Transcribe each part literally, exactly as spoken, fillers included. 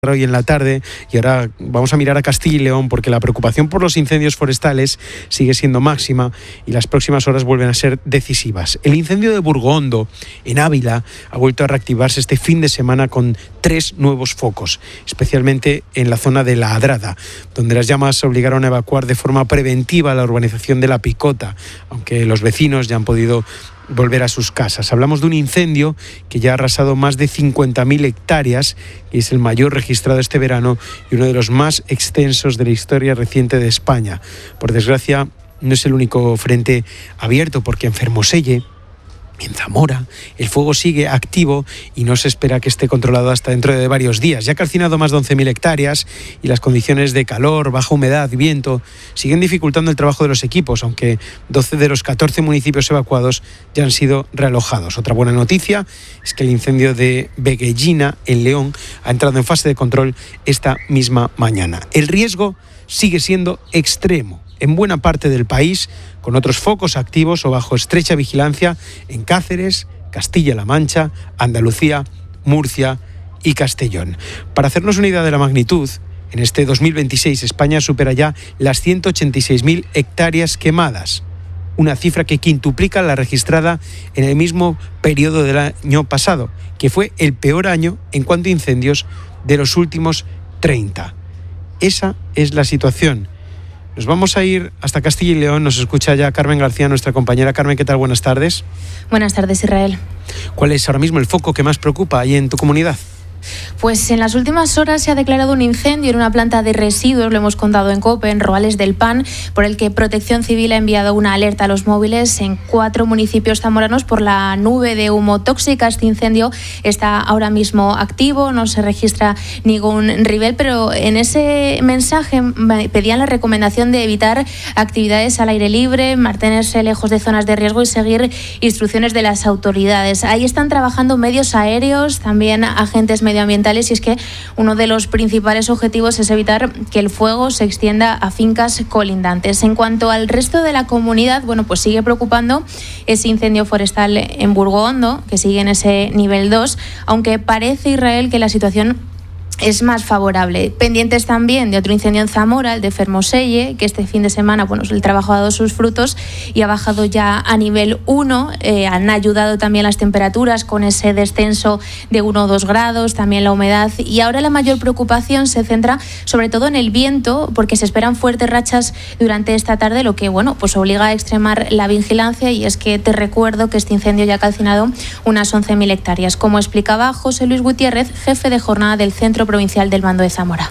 hoy en la tarde, y ahora vamos a mirar a Castilla y León porque la preocupación por los incendios forestales sigue siendo máxima y las próximas horas vuelven a ser decisivas. El incendio de Burgondo, en Ávila, ha vuelto a reactivarse este fin de semana con tres nuevos focos, especialmente en la zona de La Adrada, donde las llamas obligaron a evacuar de forma preventiva la urbanización de La Picota, aunque los vecinos ya han podido volver a sus casas. Hablamos de un incendio que ya ha arrasado más de cincuenta mil hectáreas y es el mayor registrado este verano y uno de los más extensos de la historia reciente de España. Por desgracia, no es el único frente abierto, porque en Fermoselle, en Zamora, el fuego sigue activo y no se espera que esté controlado hasta dentro de varios días. Ya ha calcinado más de once mil hectáreas y las condiciones de calor, baja humedad y viento siguen dificultando el trabajo de los equipos, aunque doce de los catorce municipios evacuados ya han sido realojados. Otra buena noticia es que el incendio de Veguellina, en León, ha entrado en fase de control esta misma mañana. El riesgo sigue siendo extremo en buena parte del país, con otros focos activos o bajo estrecha vigilancia en Cáceres, Castilla-La Mancha, Andalucía, Murcia y Castellón. Para hacernos una idea de la magnitud, en este dos mil veintiséis España supera ya las ciento ochenta y seis mil hectáreas quemadas, una cifra que quintuplica la registrada en el mismo periodo del año pasado, que fue el peor año en cuanto a incendios de los últimos treinta. Esa es la situación. Nos vamos a ir hasta Castilla y León. Nos escucha ya Carmen García, nuestra compañera. Carmen, ¿qué tal? Buenas tardes. Buenas tardes, Israel. ¿Cuál es ahora mismo el foco que más preocupa ahí en tu comunidad? Pues en las últimas horas se ha declarado un incendio en una planta de residuos, lo hemos contado en COPE, en Roales del Pan, por el que Protección Civil ha enviado una alerta a los móviles en cuatro municipios zamoranos por la nube de humo tóxica. Este incendio está ahora mismo activo, no se registra ningún nivel, pero en ese mensaje pedían la recomendación de evitar actividades al aire libre, mantenerse lejos de zonas de riesgo y seguir instrucciones de las autoridades. Ahí están trabajando medios aéreos, también agentes medioambientales, y es que uno de los principales objetivos es evitar que el fuego se extienda a fincas colindantes. En cuanto al resto de la comunidad, bueno, pues sigue preocupando ese incendio forestal en Burgondo, que sigue en ese nivel dos, aunque parece, Israel, que la situación es más favorable. Pendientes también de otro incendio en Zamora, el de Fermoselle, que este fin de semana, bueno, el trabajo ha dado sus frutos y ha bajado ya a nivel uno. Eh, han ayudado también las temperaturas con ese descenso de uno o dos grados, también la humedad. Y ahora la mayor preocupación se centra sobre todo en el viento, porque se esperan fuertes rachas durante esta tarde, lo que, bueno, pues obliga a extremar la vigilancia. Y es que te recuerdo que este incendio ya ha calcinado unas once mil hectáreas, como explicaba José Luis Gutiérrez, jefe de jornada del Centro Provincial del Mando de Zamora.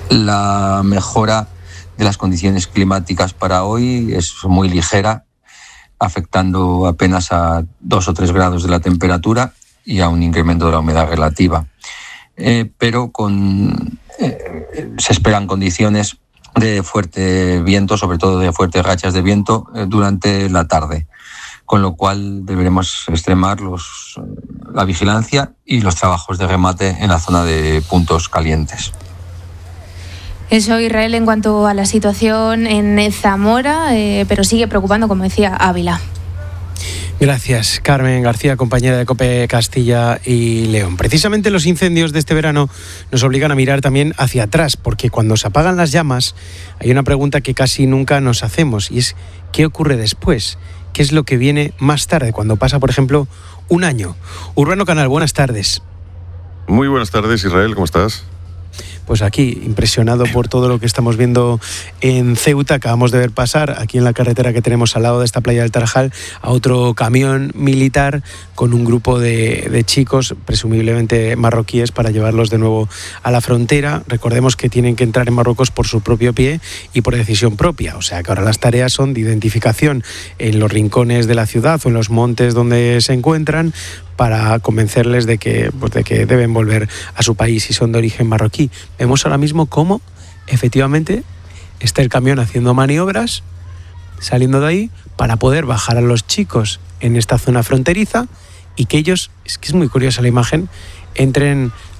La mejora de las condiciones climáticas para hoy es muy ligera, afectando apenas a dos o tres grados de la temperatura y a un incremento de la humedad relativa. Eh, pero con, eh, se esperan condiciones de fuerte viento, sobre todo de fuertes rachas de viento eh, durante la tarde, con lo cual deberemos extremar los, la vigilancia y los trabajos de remate en la zona de puntos calientes. Eso, Israel, en cuanto a la situación en Zamora, eh, pero sigue preocupando, como decía, Ávila. Gracias, Carmen García, compañera de COPE Castilla y León. Precisamente los incendios de este verano nos obligan a mirar también hacia atrás, porque cuando se apagan las llamas hay una pregunta que casi nunca nos hacemos, y es ¿qué ocurre después? ¿Qué es lo que viene más tarde, cuando pasa, por ejemplo, un año? Urbano Canal, buenas tardes. Muy buenas tardes, Israel, ¿cómo estás? Pues aquí, impresionado por todo lo que estamos viendo en Ceuta. Acabamos de ver pasar, aquí en la carretera que tenemos al lado de esta playa del Tarajal, a otro camión militar con un grupo de, de chicos, presumiblemente marroquíes, para llevarlos de nuevo a la frontera. Recordemos que tienen que entrar en Marruecos por su propio pie y por decisión propia. O sea que ahora las tareas son de identificación en los rincones de la ciudad o en los montes donde se encuentran, para convencerles de que, pues de que deben volver a su país si son de origen marroquí. Vemos ahora mismo cómo, efectivamente, está el camión haciendo maniobras, saliendo de ahí, para poder bajar a los chicos en esta zona fronteriza y que ellos, es que es muy curiosa la imagen, entren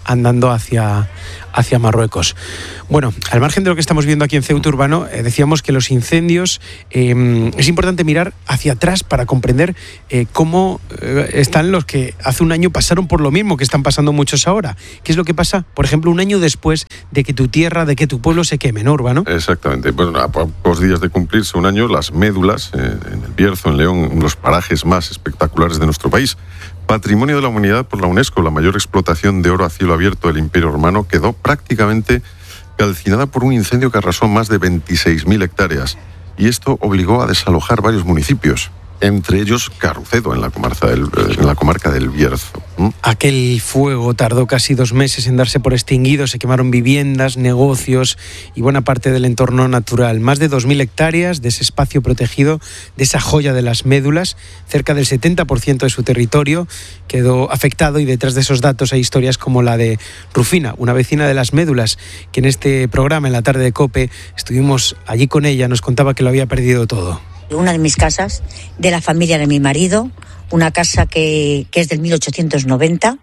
andando hacia, hacia Marruecos. Bueno, al margen de lo que estamos viendo aquí en Ceuta Urbano, eh, decíamos que los incendios, eh, es importante mirar hacia atrás para comprender eh, cómo eh, están los que hace un año pasaron por lo mismo que están pasando muchos ahora. ¿Qué es lo que pasa, por ejemplo, un año después de que tu tierra, de que tu pueblo se queme, ¿no, Urbano? Exactamente. Bueno, a pocos días de cumplirse un año, las médulas eh, en el Bierzo, en León, en los parajes más espectaculares de nuestro país. Patrimonio de la Humanidad por la UNESCO, la mayor explotación de oro a cielo abierto del Imperio Romano, quedó prácticamente calcinada por un incendio que arrasó más de veintiséis mil hectáreas. Y esto obligó a desalojar varios municipios, entre ellos Carucedo, en la comarca del, en la comarca del Bierzo. ¿Mm? Aquel fuego tardó casi dos meses en darse por extinguido, se quemaron viviendas, negocios y buena parte del entorno natural. Más de dos mil hectáreas de ese espacio protegido, de esa joya de las médulas, cerca del setenta por ciento de su territorio quedó afectado, y detrás de esos datos hay historias como la de Rufina, una vecina de las médulas, que en este programa, en la tarde de COPE, estuvimos allí con ella, nos contaba que lo había perdido todo. Una de mis casas, de la familia de mi marido, una casa que, que es del mil ochocientos noventa,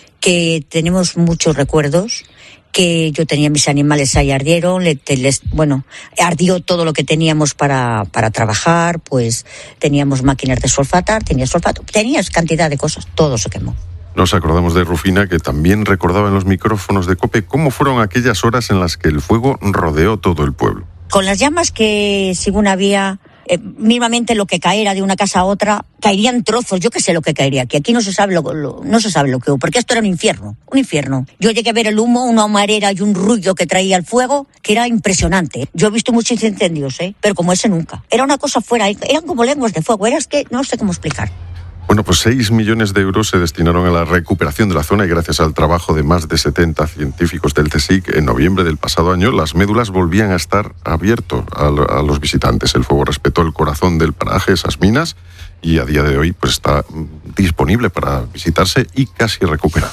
que tenemos muchos recuerdos, que yo tenía mis animales ahí, ardieron, le, les, bueno, ardió todo lo que teníamos para, para trabajar, pues teníamos máquinas de sulfatar, tenía sulfato, tenías cantidad de cosas, todo se quemó. Nos acordamos de Rufina, que también recordaba en los micrófonos de COPE cómo fueron aquellas horas en las que el fuego rodeó todo el pueblo. Con las llamas que, según había... Eh, mínimamente lo que caera de una casa a otra, caerían trozos, yo qué sé lo que caería, que aquí no se sabe lo, lo, no se sabe lo que hubo, porque esto era un infierno, un infierno. Yo llegué a ver el humo, una humarera y un ruido que traía el fuego, que era impresionante. Yo he visto muchos incendios, ¿eh? Pero como ese nunca. Era una cosa fuera, eran como lenguas de fuego, era es que no sé cómo explicar. Bueno, pues seis millones de euros se destinaron a la recuperación de la zona, y gracias al trabajo de más de setenta científicos del CSIC, en noviembre del pasado año, las médulas volvían a estar abiertas a, a los visitantes. El fuego respetó el corazón del paraje, esas minas, y a día de hoy pues está disponible para visitarse y casi recuperado.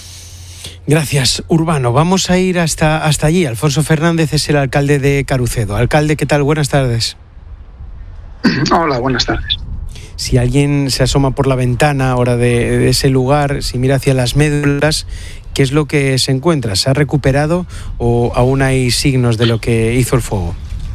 Gracias, Urbano. Vamos a ir hasta, hasta allí. Alfonso Fernández es el alcalde de Carucedo. Alcalde, ¿qué tal? Buenas tardes. Hola, buenas tardes. Si alguien se asoma por la ventana ahora de, de ese lugar, si mira hacia las médulas, ¿qué es lo que se encuentra? ¿Se ha recuperado o aún hay signos de lo que hizo el fuego?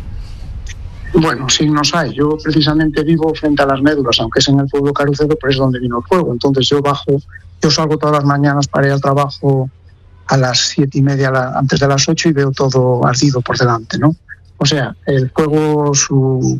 Bueno, signos hay. Yo precisamente vivo frente a las médulas, aunque es en el pueblo Carucedo, pero es donde vino el fuego. Entonces yo bajo, yo salgo todas las mañanas para ir al trabajo a las siete y media, antes de las ocho, y veo todo ardido por delante, ¿no? O sea, el fuego, su...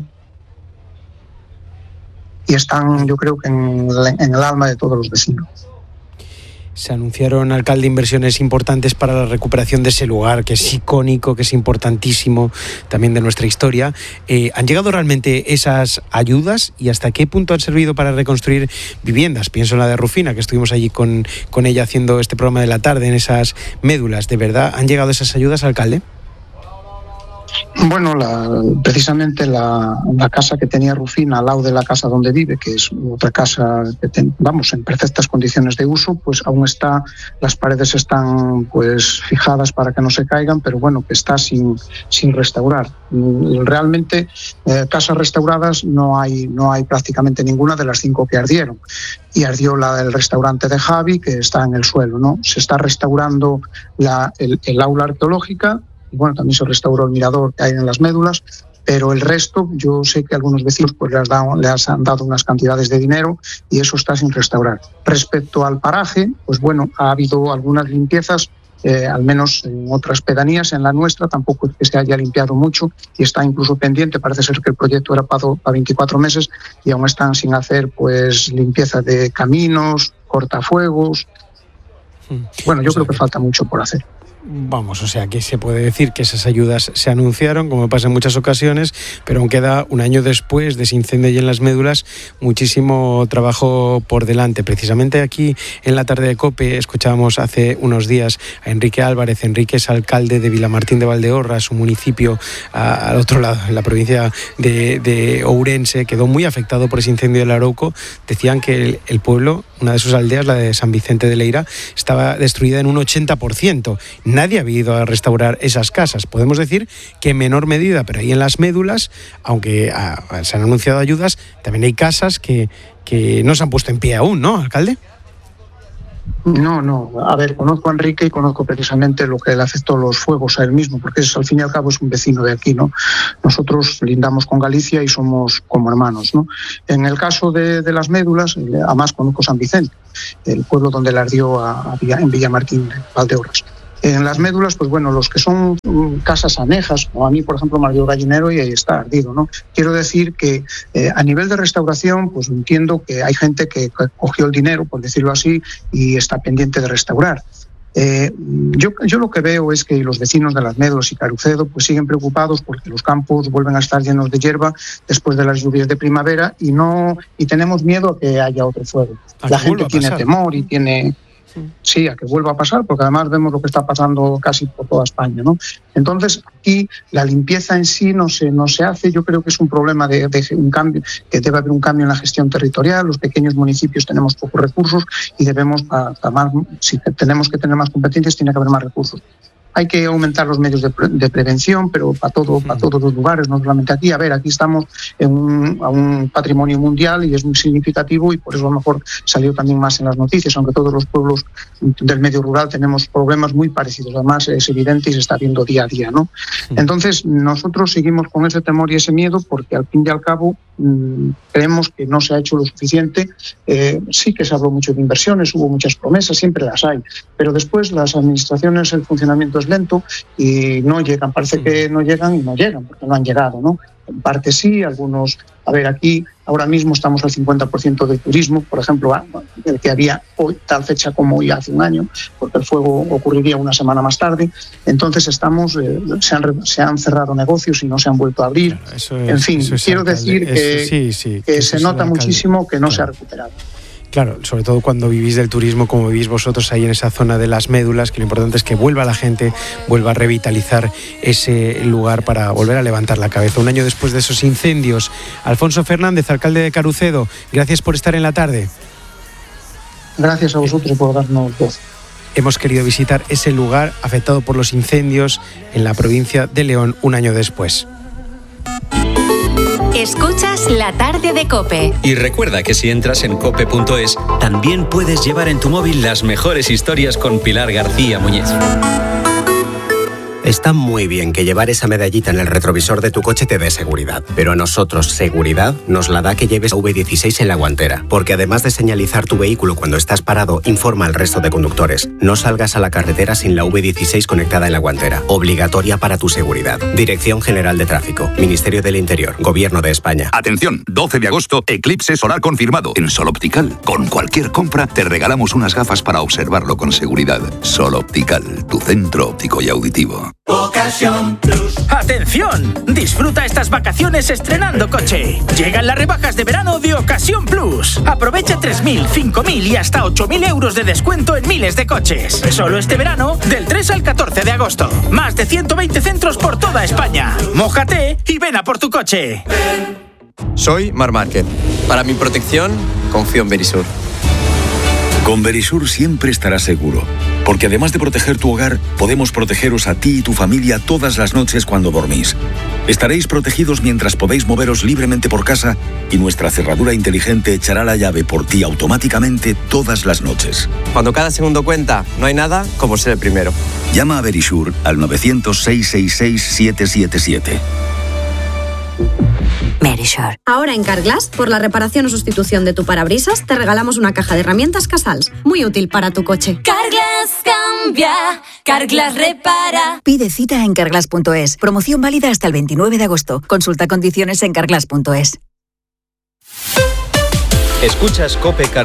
y están, yo creo que en, en el alma de todos los vecinos. Se anunciaron, alcalde, inversiones importantes para la recuperación de ese lugar, que es icónico, que es importantísimo también de nuestra historia. Eh, ¿Han llegado realmente esas ayudas y hasta qué punto han servido para reconstruir viviendas? Pienso en la de Rufina, que estuvimos allí con, con ella haciendo este programa de la tarde en esas médulas. ¿De verdad han llegado esas ayudas, alcalde? Bueno, la, precisamente la, la casa que tenía Rufina al lado de la casa donde vive, que es otra casa que ten, vamos en perfectas condiciones de uso, pues aún está, las paredes están pues fijadas para que no se caigan, pero bueno, que está sin, sin restaurar. Realmente eh, casas restauradas no hay, no hay prácticamente ninguna de las cinco que ardieron. Y ardió la del restaurante de Javi, que está en el suelo, ¿no? Se está restaurando la, el, el aula arqueológica. Y bueno, también se restauró el mirador que hay en las médulas, pero el resto, yo sé que algunos vecinos pues les, dado, les han dado unas cantidades de dinero y eso está sin restaurar. Respecto al paraje, pues bueno, ha habido algunas limpiezas, eh, al menos en otras pedanías, en la nuestra tampoco es que se haya limpiado mucho y está incluso pendiente. Parece ser que el proyecto era para, para veinticuatro meses y aún están sin hacer pues limpieza de caminos, cortafuegos. Bueno, yo creo que falta mucho por hacer. Vamos, o sea que se puede decir que esas ayudas se anunciaron, como pasa en muchas ocasiones, pero aún queda un año después de ese incendio allí en las médulas, muchísimo trabajo por delante. Precisamente aquí en la tarde de COPE escuchábamos hace unos días a Enrique Álvarez. Enrique es alcalde de Vilamartín de Valdeorras, un municipio a, al otro lado, en la provincia de, de Ourense. Quedó muy afectado por ese incendio del Arauco. Decían que el, el pueblo, una de sus aldeas, la de San Vicente de Leira, estaba destruida en un ochenta por ciento. Nadie había ido a restaurar esas casas. Podemos decir que en menor medida, pero ahí en las médulas, aunque a, a, se han anunciado ayudas, también hay casas que, que no se han puesto en pie aún, ¿no, alcalde? No, no. A ver, conozco a Enrique y conozco precisamente lo que le afectó los fuegos a él mismo, porque es, al fin y al cabo es un vecino de aquí, ¿no? Nosotros lindamos con Galicia y somos como hermanos, ¿no? En el caso de, de las médulas, además conozco San Vicente, el pueblo donde le ardió a, a Villa, en Villamartín, Valdeorras. En las médulas, pues bueno, los que son casas anejas, como a mí, por ejemplo, me ardió el gallinero y ahí está ardido, ¿no? Quiero decir que eh, a nivel de restauración, pues entiendo que hay gente que cogió el dinero, por decirlo así, y está pendiente de restaurar. Eh, yo, yo lo que veo es que los vecinos de las Médulas y Carucedo pues siguen preocupados porque los campos vuelven a estar llenos de hierba después de las lluvias de primavera y no y tenemos miedo a que haya otro fuego. La gente tiene temor y tiene... Sí, a que vuelva a pasar, porque además vemos lo que está pasando casi por toda España, ¿no? Entonces, aquí la limpieza en sí no se, no se hace. Yo creo que es un problema de, de un cambio, que debe haber un cambio en la gestión territorial. Los pequeños municipios tenemos pocos recursos y debemos, para, para más, si tenemos que tener más competencias, tiene que haber más recursos. Hay que aumentar los medios de, pre de prevención, pero para todo, para todos los lugares, no solamente aquí. A ver, aquí estamos en un, a un patrimonio mundial y es muy significativo y por eso a lo mejor salió también más en las noticias, aunque todos los pueblos del medio rural tenemos problemas muy parecidos. Además, es evidente y se está viendo día a día, ¿no? Entonces, nosotros seguimos con ese temor y ese miedo porque al fin y al cabo mmm, creemos que no se ha hecho lo suficiente. Eh, sí que se habló mucho de inversiones, hubo muchas promesas, siempre las hay, pero después las administraciones, el funcionamiento es lento y no llegan, parece que no llegan y no llegan porque no han llegado, ¿no? En parte sí, algunos, a ver, aquí ahora mismo estamos al cincuenta por ciento del turismo, por ejemplo, el que había hoy, tal fecha como hoy hace un año, porque el fuego ocurriría una semana más tarde, entonces estamos, eh, se, han, se han cerrado negocios y no se han vuelto a abrir, claro, eso es, en fin, eso es quiero alcalde. decir que, eso, sí, sí, que, que se nota muchísimo que no claro. se ha recuperado. Claro, sobre todo cuando vivís del turismo como vivís vosotros ahí en esa zona de las Médulas, que lo importante es que vuelva la gente, vuelva a revitalizar ese lugar para volver a levantar la cabeza. Un año después de esos incendios. Alfonso Fernández, alcalde de Carucedo, gracias por estar en la tarde. Gracias a vosotros por darnos voz. Hemos querido visitar ese lugar afectado por los incendios en la provincia de León un año después. Escuchas La Tarde de COPE. Y recuerda que si entras en cope punto es, también puedes llevar en tu móvil las mejores historias con Pilar García Muñiz. Está muy bien que llevar esa medallita en el retrovisor de tu coche te dé seguridad, pero a nosotros seguridad nos la da que lleves la U V dieciséis en la guantera, porque además de señalizar tu vehículo cuando estás parado, informa al resto de conductores. No salgas a la carretera sin la U V dieciséis conectada en la guantera, obligatoria para tu seguridad. Dirección General de Tráfico, Ministerio del Interior, Gobierno de España. Atención, doce de agosto, eclipse solar confirmado. En Sol Optical, con cualquier compra te regalamos unas gafas para observarlo con seguridad. Sol Optical, tu centro óptico y auditivo. Ocasión Plus. ¡Atención! Disfruta estas vacaciones estrenando coche. Llegan las rebajas de verano de Ocasión Plus. Aprovecha tres mil, cinco mil y hasta ocho mil euros de descuento en miles de coches. Solo este verano, del tres al catorce de agosto. Más de ciento veinte centros por toda España. Mójate y ven a por tu coche. Soy Mar Márquez. Para mi protección, confío en Verisur. Con Verisur siempre estarás seguro, porque además de proteger tu hogar, podemos protegeros a ti y tu familia todas las noches cuando dormís. Estaréis protegidos mientras podéis moveros libremente por casa y nuestra cerradura inteligente echará la llave por ti automáticamente todas las noches. Cuando cada segundo cuenta, no hay nada como ser el primero. Llama a Verisur al nueve cero cero, seis seis seis, siete siete siete. Verisur. Ahora en Carglass, por la reparación o sustitución de tu parabrisas, te regalamos una caja de herramientas Casals, muy útil para tu coche. Carglass cambia, Carglass repara. Pide cita en carglass punto es. Promoción válida hasta el veintinueve de agosto. Consulta condiciones en carglass punto es. Escuchas COPE Car